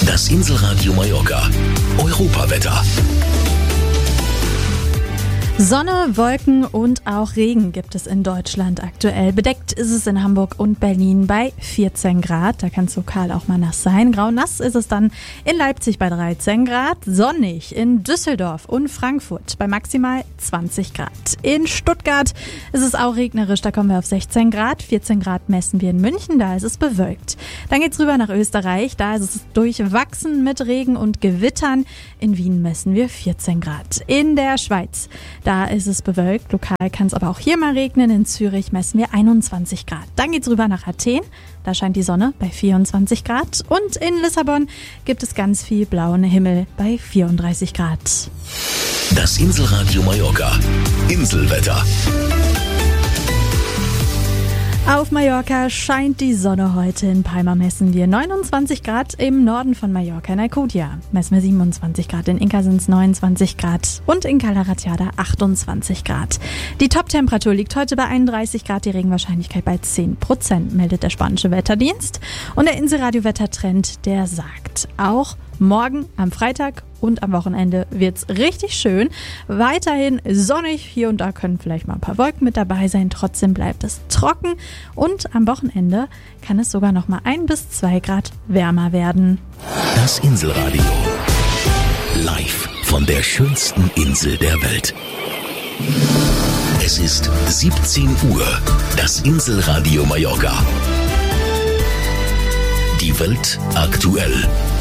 Das Inselradio Mallorca. Europawetter. Sonne, Wolken und auch Regen gibt es in Deutschland aktuell. Bedeckt ist es in Hamburg und Berlin bei 14 Grad. Da kann es lokal auch mal nass sein. Grau-nass ist es dann in Leipzig bei 13 Grad. Sonnig in Düsseldorf und Frankfurt bei maximal 20 Grad. In Stuttgart ist es auch regnerisch. Da kommen wir auf 16 Grad. 14 Grad messen wir in München. Da ist es bewölkt. Dann geht's rüber nach Österreich. Da ist es durchwachsen mit Regen und Gewittern. In Wien messen wir 14 Grad. In der Schweiz, da ist es bewölkt. Lokal kann es aber auch hier mal regnen. In Zürich messen wir 21 Grad. Dann geht's rüber nach Athen. Da scheint die Sonne bei 24 Grad. Und in Lissabon gibt es ganz viel blauen Himmel bei 34 Grad. Das Inselradio Mallorca. Inselwetter. Auf Mallorca scheint die Sonne heute. In Palma messen wir 29 Grad. Im Norden von Mallorca in Alcudia messen wir 27 Grad. In Inca sind es 29 Grad. Und in Cala Ratjada 28 Grad. Die Top-Temperatur liegt heute bei 31 Grad. Die Regenwahrscheinlichkeit bei 10%, meldet der spanische Wetterdienst. Und der Inselradio-Wettertrend, der sagt, auch morgen am Freitag und am Wochenende wird's richtig schön. Weiterhin sonnig, hier und da können vielleicht mal ein paar Wolken mit dabei sein. Trotzdem bleibt es trocken und am Wochenende kann es sogar noch mal 1 bis 2 Grad wärmer werden. Das Inselradio. Live von der schönsten Insel der Welt. Es ist 17 Uhr. Das Inselradio Mallorca. Die Welt aktuell.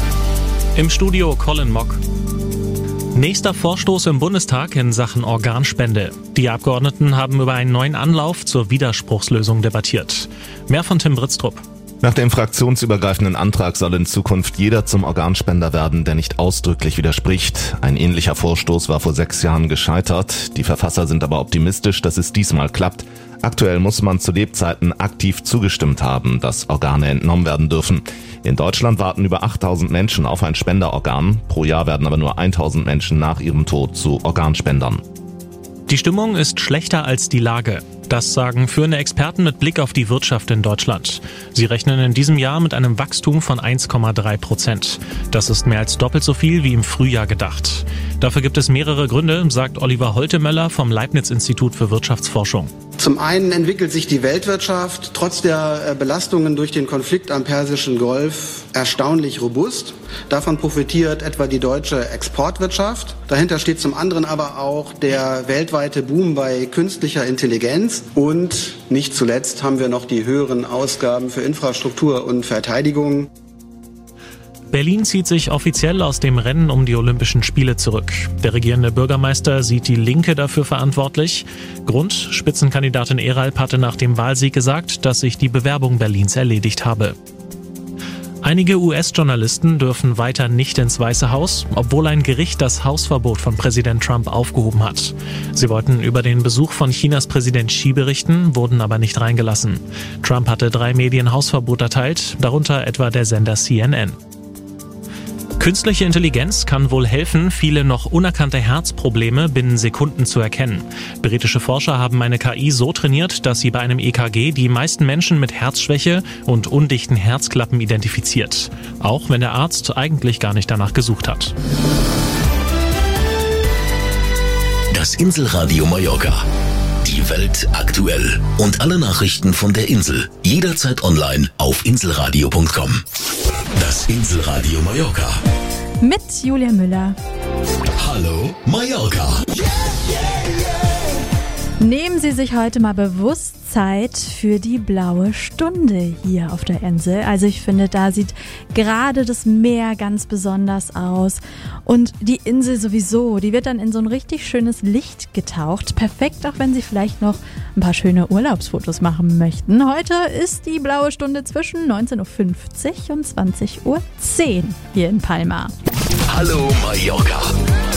Im Studio Colin Mock. Nächster Vorstoß im Bundestag in Sachen Organspende. Die Abgeordneten haben über einen neuen Anlauf zur Widerspruchslösung debattiert. Mehr von Tim Britztrup. Nach dem fraktionsübergreifenden Antrag soll in Zukunft jeder zum Organspender werden, der nicht ausdrücklich widerspricht. Ein ähnlicher Vorstoß war vor 6 Jahren gescheitert. Die Verfasser sind aber optimistisch, dass es diesmal klappt. Aktuell muss man zu Lebzeiten aktiv zugestimmt haben, dass Organe entnommen werden dürfen. In Deutschland warten über 8000 Menschen auf ein Spenderorgan. Pro Jahr werden aber nur 1000 Menschen nach ihrem Tod zu Organspendern. Die Stimmung ist schlechter als die Lage. Das sagen führende Experten mit Blick auf die Wirtschaft in Deutschland. Sie rechnen in diesem Jahr mit einem Wachstum von 1,3%. Das ist mehr als doppelt so viel wie im Frühjahr gedacht. Dafür gibt es mehrere Gründe, sagt Oliver Holtemöller vom Leibniz-Institut für Wirtschaftsforschung. Zum einen entwickelt sich die Weltwirtschaft trotz der Belastungen durch den Konflikt am Persischen Golf erstaunlich robust. Davon profitiert etwa die deutsche Exportwirtschaft. Dahinter steht zum anderen aber auch der weltweite Boom bei künstlicher Intelligenz. Und nicht zuletzt haben wir noch die höheren Ausgaben für Infrastruktur und Verteidigung. Berlin zieht sich offiziell aus dem Rennen um die Olympischen Spiele zurück. Der regierende Bürgermeister sieht die Linke dafür verantwortlich. Grund: Spitzenkandidatin Eralp hatte nach dem Wahlsieg gesagt, dass sich die Bewerbung Berlins erledigt habe. Einige US-Journalisten dürfen weiter nicht ins Weiße Haus, obwohl ein Gericht das Hausverbot von Präsident Trump aufgehoben hat. Sie wollten über den Besuch von Chinas Präsident Xi berichten, wurden aber nicht reingelassen. Trump hatte 3 Medien Hausverbot erteilt, darunter etwa der Sender CNN. Künstliche Intelligenz kann wohl helfen, viele noch unerkannte Herzprobleme binnen Sekunden zu erkennen. Britische Forscher haben eine KI so trainiert, dass sie bei einem EKG die meisten Menschen mit Herzschwäche und undichten Herzklappen identifiziert. Auch wenn der Arzt eigentlich gar nicht danach gesucht hat. Das Inselradio Mallorca. Die Welt aktuell. Und alle Nachrichten von der Insel. Jederzeit online auf inselradio.com. Das Inselradio Mallorca. Mit Julia Müller. Hallo Mallorca. Nehmen Sie sich heute mal bewusst Zeit für die blaue Stunde hier auf der Insel. Also ich finde, da sieht gerade das Meer ganz besonders aus. Und die Insel sowieso, die wird dann in so ein richtig schönes Licht getaucht. Perfekt, auch wenn Sie vielleicht noch ein paar schöne Urlaubsfotos machen möchten. Heute ist die blaue Stunde zwischen 19.50 Uhr und 20.10 Uhr hier in Palma. Hallo Mallorca.